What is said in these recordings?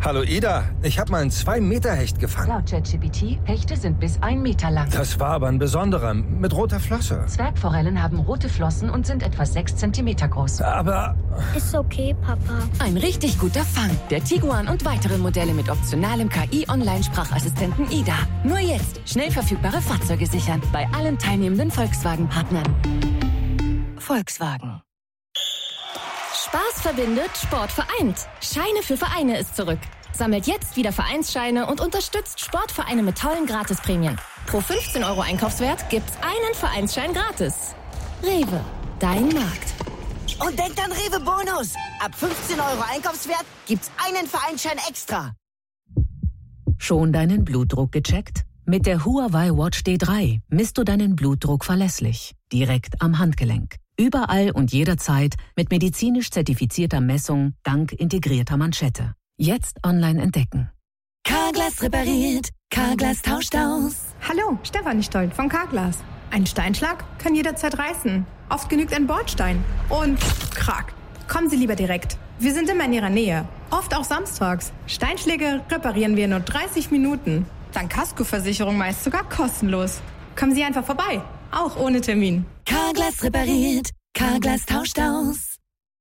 Hallo Ida, ich habe mal einen 2-Meter-Hecht gefangen. Laut ChatGPT, Hechte sind bis 1 Meter lang. Das war aber ein besonderer, mit roter Flosse. Zwergforellen haben rote Flossen und sind etwa 6 Zentimeter groß. Aber... Ist okay, Papa. Ein richtig guter Fang. Der Tiguan und weitere Modelle mit optionalem KI-Online-Sprachassistenten Ida. Nur jetzt schnell verfügbare Fahrzeuge sichern. Bei allen teilnehmenden Volkswagen-Partnern. Volkswagen. Spaß verbindet, Sport vereint. Scheine für Vereine ist zurück. Sammelt jetzt wieder Vereinsscheine und unterstützt Sportvereine mit tollen Gratisprämien. Pro 15 € Einkaufswert gibt's einen Vereinsschein gratis. Rewe, dein Markt. Und denkt an Rewe Bonus. Ab 15 € Einkaufswert gibt's einen Vereinsschein extra. Schon deinen Blutdruck gecheckt? Mit der Huawei Watch D3 misst du deinen Blutdruck verlässlich. Direkt am Handgelenk. Überall und jederzeit mit medizinisch zertifizierter Messung dank integrierter Manschette. Jetzt online entdecken. Carglass repariert, Carglass tauscht aus. Hallo, Stefanie Stoll von Carglass. Ein Steinschlag kann jederzeit reißen. Oft genügt ein Bordstein. Und krack. Kommen Sie lieber direkt. Wir sind immer in Ihrer Nähe. Oft auch samstags. Steinschläge reparieren wir in nur 30 Minuten. Dank Kaskoversicherung meist sogar kostenlos. Kommen Sie einfach vorbei. Auch ohne Termin. Carglass repariert, Carglass tauscht aus.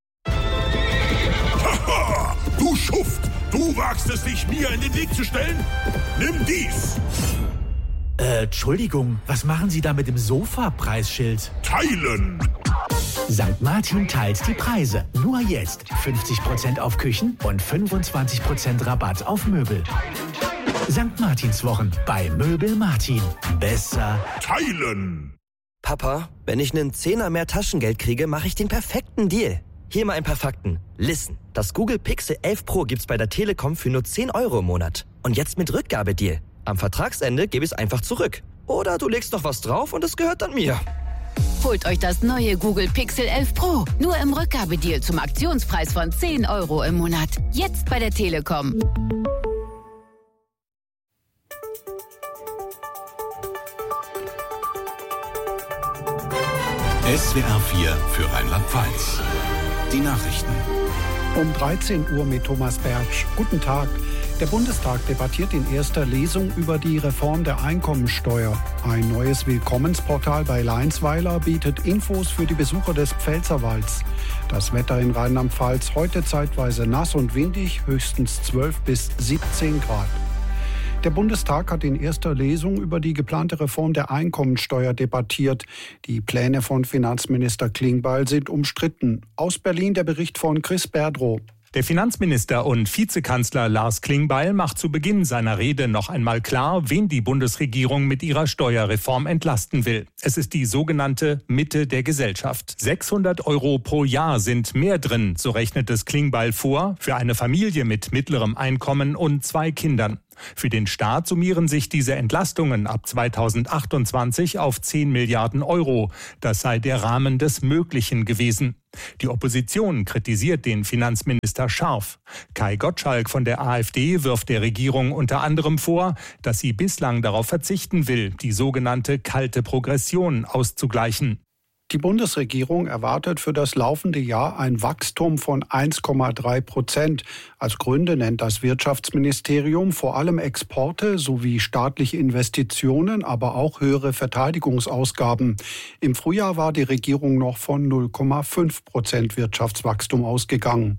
Haha, du Schuft! Du wagst es nicht, mir in den Weg zu stellen? Nimm dies! Entschuldigung, was machen Sie da mit dem Sofa-Preisschild? Teilen! St. Martin teilt die Preise. Nur jetzt 50% auf Küchen und 25% Rabatt auf Möbel. St. Martinswochen bei Möbel Martin. Besser teilen! Papa, wenn ich einen Zehner mehr Taschengeld kriege, mache ich den perfekten Deal. Hier mal ein paar Fakten. Listen, das Google Pixel 11 Pro gibt's bei der Telekom für nur 10 € im Monat. Und jetzt mit Rückgabedeal. Am Vertragsende gebe ich es einfach zurück. Oder du legst noch was drauf und es gehört dann mir. Holt euch das neue Google Pixel 11 Pro. Nur im Rückgabedeal zum Aktionspreis von 10 € im Monat. Jetzt bei der Telekom. SWR 4 für Rheinland-Pfalz. Die Nachrichten. Um 13 Uhr mit Thomas Bertsch. Guten Tag. Der Bundestag debattiert in erster Lesung über die Reform der Einkommensteuer. Ein neues Willkommensportal bei Leinsweiler bietet Infos für die Besucher des Pfälzerwalds. Das Wetter in Rheinland-Pfalz heute zeitweise nass und windig, höchstens 12 bis 17 Grad. Der Bundestag hat in erster Lesung über die geplante Reform der Einkommensteuer debattiert. Die Pläne von Finanzminister Klingbeil sind umstritten. Aus Berlin der Bericht von Chris Berdrow. Der Finanzminister und Vizekanzler Lars Klingbeil macht zu Beginn seiner Rede noch einmal klar, wen die Bundesregierung mit ihrer Steuerreform entlasten will. Es ist die sogenannte Mitte der Gesellschaft. 600 € pro Jahr sind mehr drin, so rechnet es Klingbeil vor, für eine Familie mit mittlerem Einkommen und 2 Kindern. Für den Staat summieren sich diese Entlastungen ab 2028 auf 10 Milliarden €. Das sei der Rahmen des Möglichen gewesen. Die Opposition kritisiert den Finanzminister scharf. Kai Gottschalk von der AfD wirft der Regierung unter anderem vor, dass sie bislang darauf verzichten will, die sogenannte kalte Progression auszugleichen. Die Bundesregierung erwartet für das laufende Jahr ein Wachstum von 1,3%. Als Gründe nennt das Wirtschaftsministerium vor allem Exporte sowie staatliche Investitionen, aber auch höhere Verteidigungsausgaben. Im Frühjahr war die Regierung noch von 0,5% Wirtschaftswachstum ausgegangen.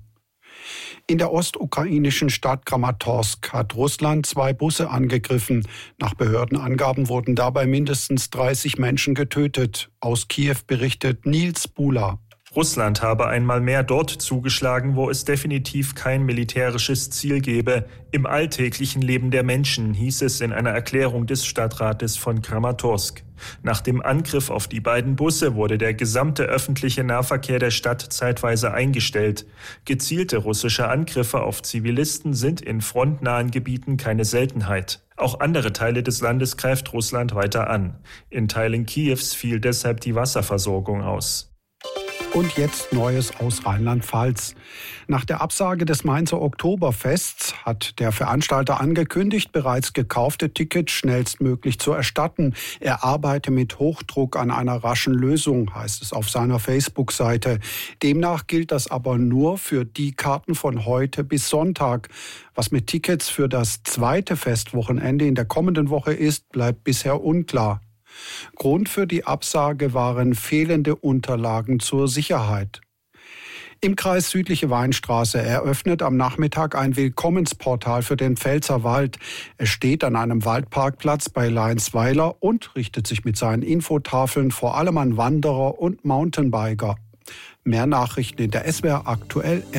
In der ostukrainischen Stadt Kramatorsk hat Russland 2 Busse angegriffen. Nach Behördenangaben wurden dabei mindestens 30 Menschen getötet. Aus Kiew berichtet Nils Bula. Russland habe einmal mehr dort zugeschlagen, wo es definitiv kein militärisches Ziel gäbe. Im alltäglichen Leben der Menschen, hieß es in einer Erklärung des Stadtrates von Kramatorsk. Nach dem Angriff auf die beiden Busse wurde der gesamte öffentliche Nahverkehr der Stadt zeitweise eingestellt. Gezielte russische Angriffe auf Zivilisten sind in frontnahen Gebieten keine Seltenheit. Auch andere Teile des Landes greift Russland weiter an. In Teilen Kiews fiel deshalb die Wasserversorgung aus. Und jetzt Neues aus Rheinland-Pfalz. Nach der Absage des Mainzer Oktoberfests hat der Veranstalter angekündigt, bereits gekaufte Tickets schnellstmöglich zu erstatten. Er arbeite mit Hochdruck an einer raschen Lösung, heißt es auf seiner Facebook-Seite. Demnach gilt das aber nur für die Karten von heute bis Sonntag. Was mit Tickets für das zweite Festwochenende in der kommenden Woche ist, bleibt bisher unklar. Grund für die Absage waren fehlende Unterlagen zur Sicherheit. Im Kreis Südliche Weinstraße eröffnet am Nachmittag ein Willkommensportal für den Pfälzerwald. Es steht an einem Waldparkplatz bei Leinsweiler und richtet sich mit seinen Infotafeln vor allem an Wanderer und Mountainbiker. Mehr Nachrichten in der SWR Aktuell App.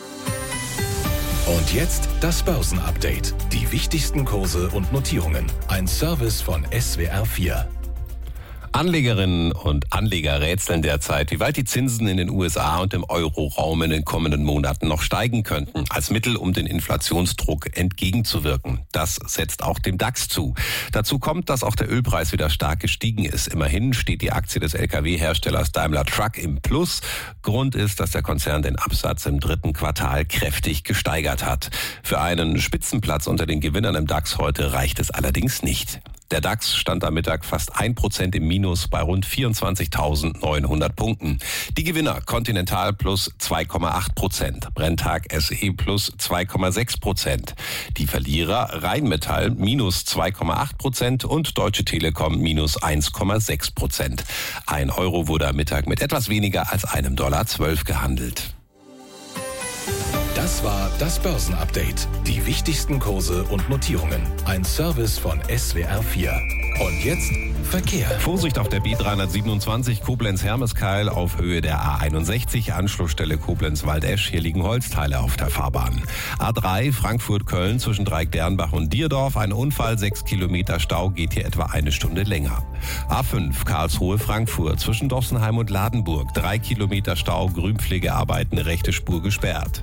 Und jetzt das Börsenupdate. Die wichtigsten Kurse und Notierungen. Ein Service von SWR 4. Anlegerinnen und Anleger rätseln derzeit, wie weit die Zinsen in den USA und im Euroraum in den kommenden Monaten noch steigen könnten, als Mittel, um den Inflationsdruck entgegenzuwirken. Das setzt auch dem DAX zu. Dazu kommt, dass auch der Ölpreis wieder stark gestiegen ist. Immerhin steht die Aktie des Lkw-Herstellers Daimler Truck im Plus. Grund ist, dass der Konzern den Absatz im dritten Quartal kräftig gesteigert hat. Für einen Spitzenplatz unter den Gewinnern im DAX heute reicht es allerdings nicht. Der DAX stand am Mittag fast 1% im Minus bei rund 24.900 Punkten. Die Gewinner Continental plus 2,8%, Brenntag SE plus 2,6%. Die Verlierer Rheinmetall minus 2,8% und Deutsche Telekom minus 1,6%. 1 Euro wurde am Mittag mit etwas weniger als $1,12 gehandelt. Das war das Börsenupdate. Die wichtigsten Kurse und Notierungen. Ein Service von SWR 4. Und jetzt Verkehr. Vorsicht auf der B327 Koblenz-Hermeskeil auf Höhe der A61, Anschlussstelle Koblenz-Waldesch. Hier liegen Holzteile auf der Fahrbahn. A3 Frankfurt-Köln zwischen Dreieck-Derndbach und Dierdorf. Ein Unfall, 6 Kilometer Stau, geht hier etwa 1 Stunde länger. A5 Karlsruhe-Frankfurt zwischen Dossenheim und Ladenburg. 3 Kilometer Stau, Grünpflegearbeiten, rechte Spur gesperrt.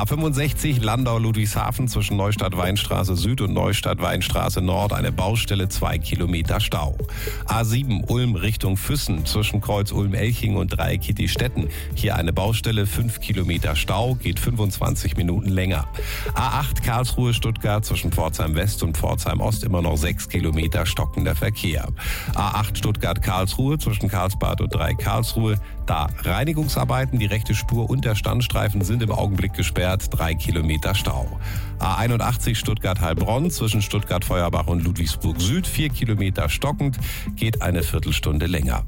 A65 Landau-Ludwigshafen zwischen Neustadt-Weinstraße Süd und Neustadt-Weinstraße Nord. Eine Baustelle, 2 Kilometer Stau. A7 Ulm Richtung Füssen zwischen Kreuz Ulm-Elching und Dreieck-Kittistetten. Hier eine Baustelle, 5 Kilometer Stau, geht 25 Minuten länger. A8 Karlsruhe-Stuttgart zwischen Pforzheim West und Pforzheim Ost immer noch 6 Kilometer stockender Verkehr. A8 Stuttgart-Karlsruhe zwischen Karlsbad und Dreieck Karlsruhe. Da Reinigungsarbeiten, die rechte Spur und der Standstreifen sind im Augenblick gesperrt, 3 Kilometer Stau. A81 Stuttgart-Heilbronn zwischen Stuttgart-Feuerbach und Ludwigsburg Süd, 4 Kilometer stockend, geht eine Viertelstunde länger.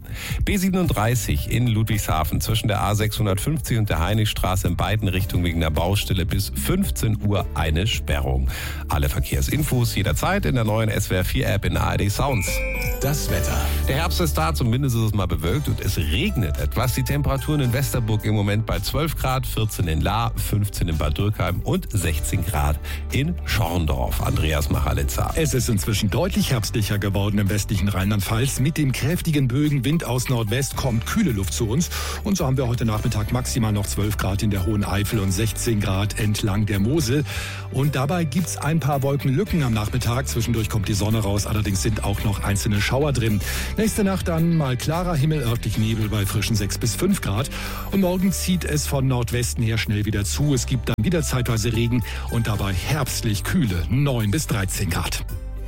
B37 in Ludwigshafen zwischen der A650 und der Heinrichstraße in beiden Richtungen wegen der Baustelle bis 15 Uhr eine Sperrung. Alle Verkehrsinfos jederzeit in der neuen SWR 4 App in ARD Sounds. Das Wetter. Der Herbst ist da, zumindest ist es mal bewölkt und es regnet etwas. Die Temperaturen in Westerburg im Moment bei 12 Grad, 14 in Lahr, 15 in Bad Dürkheim und 16 Grad in Schorndorf. Andreas Machalitzer. Es ist inzwischen deutlich herbstlicher geworden im westlichen Rheinland-Pfalz. Mit dem kräftigen Bögenwind aus Nordwest kommt kühle Luft zu uns. Und so haben wir heute Nachmittag maximal noch 12 Grad in der Hohen Eifel und 16 Grad entlang der Mosel. Und dabei gibt's ein paar Wolkenlücken am Nachmittag. Zwischendurch kommt die Sonne raus, allerdings sind auch noch einzelne Schauer drin. Nächste Nacht dann mal klarer Himmel, örtlich Nebel bei frischen 6 bis 5 Grad. Und morgen zieht es von Nordwesten her schnell wieder zu. Es gibt dann wieder zeitweise Regen und dabei herbstlich kühle 9 bis 13 Grad.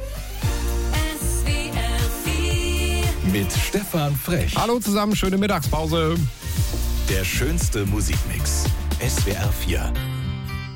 Mit Stefan Frech. Hallo zusammen, schöne Mittagspause. Der schönste Musikmix. SWR 4.